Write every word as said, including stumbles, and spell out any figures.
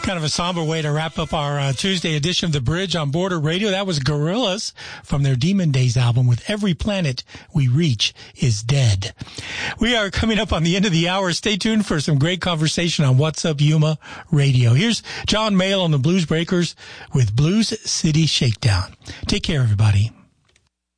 Kind of a somber way to wrap up our uh, Tuesday edition of The Bridge on Border Radio. That was Gorillaz from their Demon Days album with Every Planet We Reach is Dead. We are coming up on the end of the hour. Stay tuned for some great conversation on What's Up Yuma Radio. Here's John Mayall on the Blues Breakers with Blues City Shakedown. Take care, everybody.